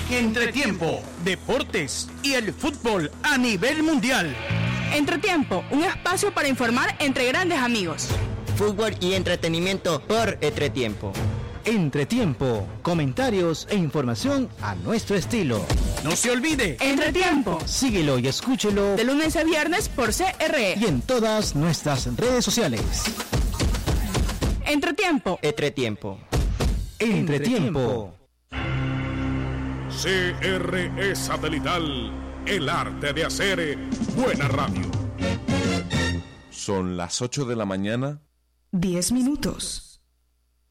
Entretiempo, deportes y el fútbol a nivel mundial. Entretiempo, un espacio para informar entre grandes amigos. Fútbol y entretenimiento por Entretiempo. Entretiempo, comentarios e información a nuestro estilo. No se olvide, Entretiempo. Síguelo y escúchelo De lunes a viernes por CRE. y en todas nuestras redes sociales. Entretiempo. Entretiempo. Entretiempo. CRE Satelital, el arte de hacer buena radio. Son las 8 de la mañana. 10 minutos.